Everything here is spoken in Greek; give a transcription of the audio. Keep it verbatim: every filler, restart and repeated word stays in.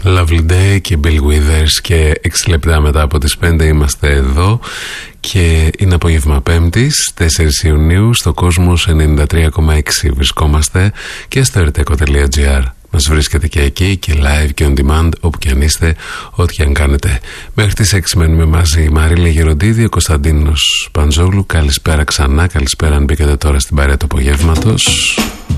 Lovely Day και Bill Withers, και έξι λεπτά μετά από τις πέντε είμαστε εδώ και είναι απόγευμα Πέμπτης, τέσσερις Ιουνίου, στο Κόσμος ενενήντα τρία κόμμα έξι βρισκόμαστε και στο ερτέκο τελεία τζι άρ. Μας βρίσκεται και εκεί και live και on demand, όπου και αν είστε, ό,τι και αν κάνετε. Μέχρι τις έξι μένουμε μαζί η Μαρίλα Γεροντίδη, ο Κωνσταντίνος Παντζόγλου. Καλησπέρα ξανά, καλησπέρα αν μπήκατε τώρα στην παρέα του απογεύματος.